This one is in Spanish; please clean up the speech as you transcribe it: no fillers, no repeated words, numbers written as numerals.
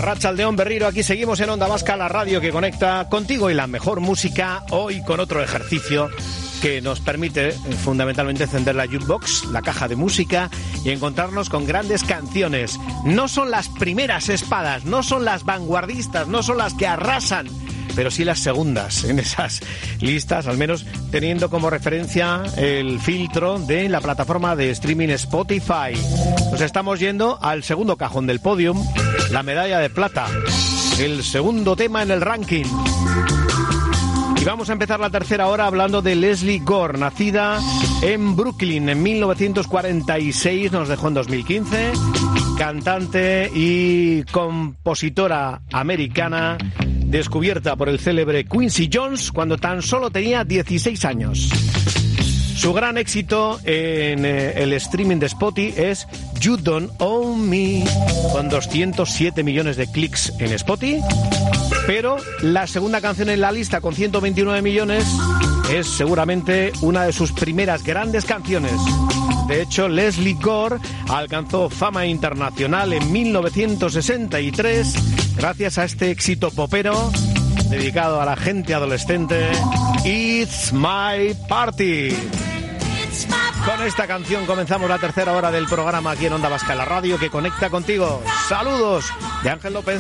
Arratsaldeon Berriro, aquí seguimos en Onda Vasca, la radio que conecta contigo y la mejor música, hoy con otro ejercicio que nos permite fundamentalmente encender la jukebox, la caja de música, y encontrarnos con grandes canciones. No son las primeras espadas, no son las vanguardistas, no son las que arrasan, pero sí las segundas en esas listas, al menos teniendo como referencia el filtro de la plataforma de streaming Spotify. Nos estamos yendo al segundo cajón del podium, la medalla de plata, el segundo tema en el ranking. Y vamos a empezar la tercera hora hablando de Lesley Gore, nacida en Brooklyn en 1946, nos dejó en 2015, cantante y compositora americana, descubierta por el célebre Quincy Jones cuando tan solo tenía 16 años. Su gran éxito en el streaming de Spotify es You Don't Own Me, con 207 millones de clics en Spotify. Pero la segunda canción en la lista, con 129 millones, es seguramente una de sus primeras grandes canciones. De hecho, Lesley Gore alcanzó fama internacional en 1963 gracias a este éxito popero dedicado a la gente adolescente, It's My Party. Con esta canción comenzamos la tercera hora del programa aquí en Onda Vasca, la radio que conecta contigo. Saludos de Ángel López.